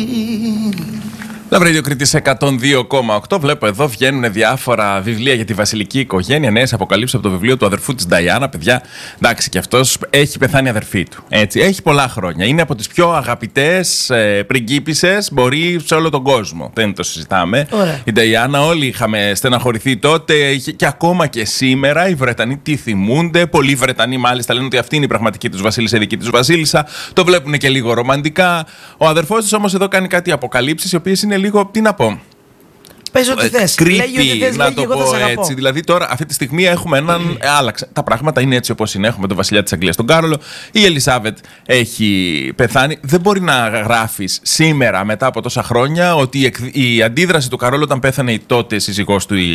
Λαβρίδιο Κρήτης 102,8. Βλέπω εδώ βγαίνουν διάφορα βιβλία για τη βασιλική οικογένεια. Νέες αποκαλύψεις από το βιβλίο του αδερφού της Νταϊάννα. Παιδιά, εντάξει, και αυτός έχει πεθάνει η αδερφή του. Έτσι, έχει πολλά χρόνια. Είναι από τις πιο αγαπητές πριγκίπισσες, μπορεί, σε όλο τον κόσμο. Δεν το συζητάμε. Ωραία. Η Νταϊάννα, όλοι είχαμε στεναχωρηθεί τότε και ακόμα και σήμερα. Οι Βρετανοί τη θυμούνται. Πολλοί Βρετανοί μάλιστα λένε ότι αυτή είναι η πραγματική τους βασίλισσα, η δική τους βασίλισσα. Το βλέπουν και λίγο ρομαντικά. Ο αδερφός της όμως εδώ κάνει κάτι αποκαλύψεις, οι οποίες είναι λίγο, τι να πω. Πες ό,τι θες. Λέγει ό,τι θες, να λέγει, το εγώ θα πω σ' αγαπώ. έτσι. Δηλαδή τώρα αυτή τη στιγμή έχουμε έναν. Άλλαξε. Τα πράγματα είναι έτσι όπως είναι. Έχουμε τον βασιλιά της Αγγλίας, τον Κάρολο. Η Ελισάβετ έχει πεθάνει. Δεν μπορεί να γράφεις σήμερα, μετά από τόσα χρόνια, ότι η αντίδραση του Καρόλου όταν πέθανε η τότε σύζυγός του,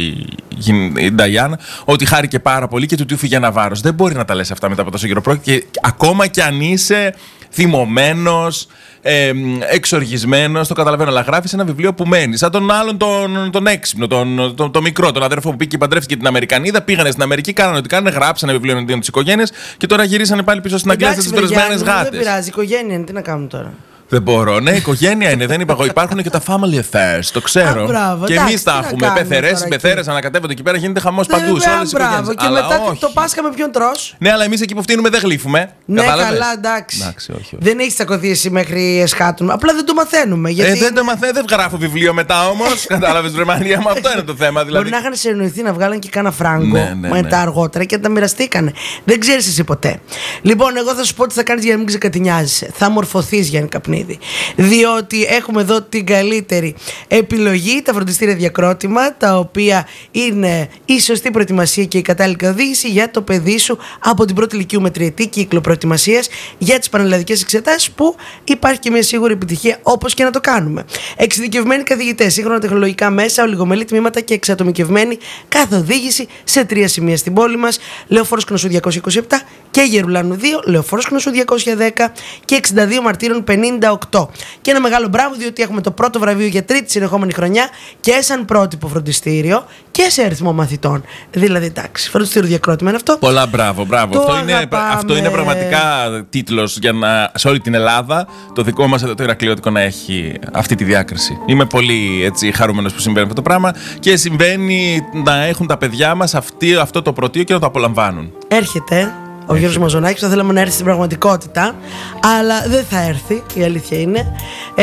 η Νταϊάννα, ότι χάρηκε πάρα πολύ και του έφυγε ένα βάρος. Δεν μπορεί να τα λες αυτά μετά από τόσο καιρό. Και ακόμα κι αν είσαι θυμωμένος, εξοργισμένος, το καταλαβαίνω, αλλά γράφεις ένα βιβλίο που μένει. Σαν τον άλλον τον έξυπνο, τον μικρό, τον αδερφό που πήγε και παντρεύτηκε την Αμερικανίδα. Πήγανε στην Αμερική, κάνανε ό,τι κάνανε, γράψανε βιβλίο εναντίον της οικογένειας και τώρα γυρίσανε πάλι πίσω στην Αγγλία στις δρεσμένες γάτες. Δεν πειράζει, οικογένεια είναι, τι να κάνουμε τώρα. Δεν μπορώ. Ναι, οικογένεια είναι. Δεν είπα εγώ. Υπάρχουν και τα family affairs. Το ξέρω. Μπράβο, και εντάξει, εμείς τα τι να έχουμε. κάνουμε Πεθερές, τώρα πεθέρες, ανακατεύονται εκεί πέρα. Γίνεται χαμός παντού. Σε όλες τις οικογένειες. Και Αλλά μετά όχι. το Πάσχα με ποιον τρως. Ναι, αλλά εμείς εκεί που φτύνουμε δεν γλύφουμε. Ναι, Κατάλαβες? καλά, εντάξει. Όχι. Δεν έχει τσακωθεί εσύ μέχρι εσχάτων. Απλά δεν το μαθαίνουμε. Γιατί Δεν το μαθαίνω, δεν γράφω βιβλίο μετά όμως. Κατάλαβες, βρε Μαρία μου, αυτό είναι το θέμα. Δηλαδή. Μπορεί να είχαν συνεννοηθεί να βγάλουν και κάνα φράγκο Ναι. μετά αργότερα και να τα μοιραστήκανε. Δεν ξέρεις εσύ ποτέ. Λοιπόν, εγώ θα σου πω τι θα κάνεις για να μην ξεκατηνιάζεσαι. Θα μορφωθείς, Γιάννη Καπνίδη. Διότι έχουμε εδώ την καλύτερη επιλογή, τα φροντιστήρια Διακρότημα, τα οποία είναι η σωστή προετοιμασία και η κατάλληλη οδήγηση για το παιδί σου από την πρώτη ηλικίου με τριετή κύκλο προετοιμασίας για τις πανελλαδικές εξετάσεις, που υπάρχει και μια σίγουρη επιτυχία όπως και να το κάνουμε. Εξειδικευμένοι καθηγητές, σύγχρονα τεχνολογικά μέσα, ολιγομελή τμήματα και εξατομικευμένη καθοδήγηση σε 3 σημεία στην πόλη μας: Λεωφόρος Κνωσού 227 και Γερουλάνου 2, Λεωφόρος Κνωσού 210 και 62 Μαρτύρων 58. Και ένα μεγάλο μπράβο, διότι έχουμε το πρώτο βραβείο για τρίτη συνεχόμενη χρονιά και σαν πρότυπο φροντιστήριο και σε αριθμό μαθητών. Δηλαδή, εντάξει, φροντιστήριο Διακρότημα είναι αυτό. Πολλά μπράβο. Αυτό είναι πραγματικά τίτλος για σε όλη την Ελλάδα. Το δικό μας εδώ το Ηρακλειώτικο να έχει αυτή τη διάκριση. Είμαι πολύ έτσι χαρούμενος που συμβαίνει αυτό το πράγμα και συμβαίνει να έχουν τα παιδιά μας αυτό το πρωτείο και να το απολαμβάνουν. Έρχεται ο Γιώργος Μαζονάκης, θα θέλαμε να έρθει στην πραγματικότητα, αλλά δεν θα έρθει, η αλήθεια είναι.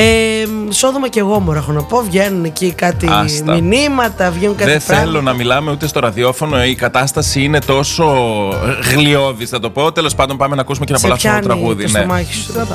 Σόδομα και εγώ έχω να πω. Βγαίνουν εκεί κάτι μηνύματα, βγαίνουν κάτι πράγματα. Δεν θέλω να μιλάμε ούτε στο ραδιόφωνο. Η κατάσταση είναι τόσο γλιώδης, θα το πω. Τέλος πάντων, πάμε να ακούσουμε και ένα απολαύσουμε το τραγούδι. Το στομάχι σου,